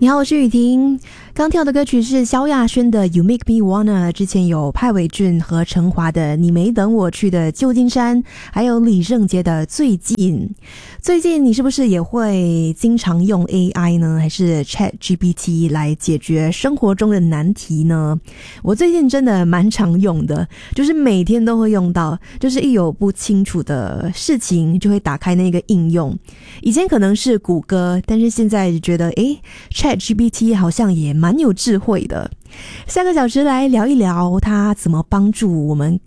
你好，我是雨婷。刚跳的歌曲是萧亚轩的 You Make Me Wanna， 之前有派伟俊和陈华的你没等我去的旧金山，还有李圣杰的最近。最近你是不是也会经常用 AI 呢，还是 ChatGPT 来解决生活中的难题呢？我最近真的蛮常用的，就是每天都会用到，就是一有不清楚的事情就会打开那个应用。以前可能是谷歌，但是现在觉得ChatGPT 好像也蛮有智慧的。下个小时来聊一聊它怎么帮助我们